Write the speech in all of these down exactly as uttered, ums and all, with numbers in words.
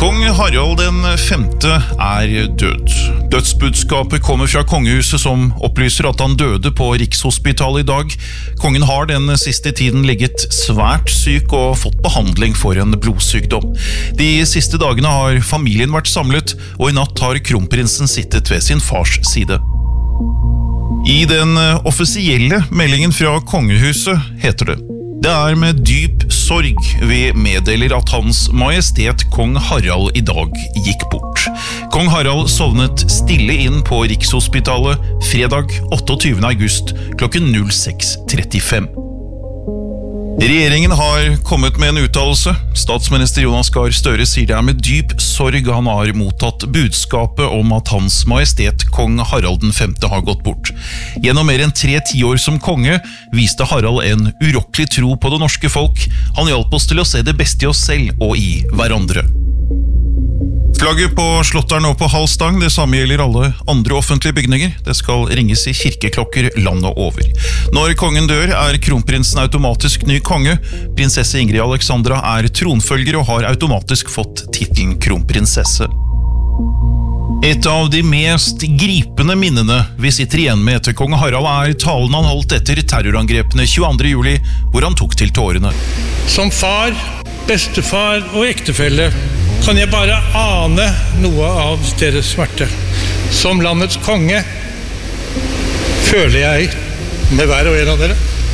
Kong Harald den femte er død. Dødsbudskapet kommer fra kongehuset som opplyser at han døde på Rikshospitalet i dag. Kongen har den siste tiden ligget svært syk og fått behandling for en blodsykdom. De siste dagene har familien vært samlet, og i natt har kronprinsen sittet ved sin fars side. I den offisielle meldingen fra kongehuset heter det: Det er med dyp sorg vi meddeler at Hans Majestet Kong Harald i dag gikk bort. Kong Harald sovnet stille inn på Rikshospitalet fredag otteogtyvende august klokken seks trettifem. Regjeringen har kommet med en uttalelse. Statsminister Jonas Gahr Støre sier det er med dyp sorg han har mottatt budskapet om at Hans Majestet Kong Harald den femte har gått bort. Gjennom mer enn tre tiår som konge viste Harald en urokkelig tro på det norske folk. Han hjalp oss til å se det beste i oss selv og i hverandre. Flagget på slottet er nå på halv stang, det samme gjelder alle andre offentlige bygninger. Det skal ringes i kirkeklokker landet over. Når kongen dør er kronprinsen automatisk ny konge. Prinsesse Ingrid Alexandra er tronfølger og har automatisk fått titlen kronprinsesse. Et av de mest gripende minnene vi sitter igjen med etter kong Harald er talen han holdt etter terrorangrepene tjueandre juli, hvor han tok til tårene. Som far, bestefar og ektefelle kan jeg bare ane noe av deres smerte. Som landets konge føler jeg med hver og en av dere.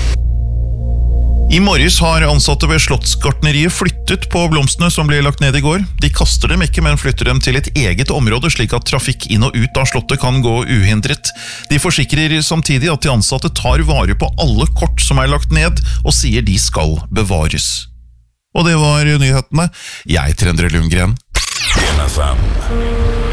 I morges har ansatte ved Slottsgartneriet flyttet på blomstene som ble lagt ned i går. De kaster dem ikke, men flytter dem til et eget område, slik at trafikk inn og ut av slottet kan gå uhindret. De forsikrer samtidig at de ansatte tar vare på alle kort som er lagt ned, og sier de skal bevares. Og det var nyhetene. Jeg, Trendre Lundgren. N F M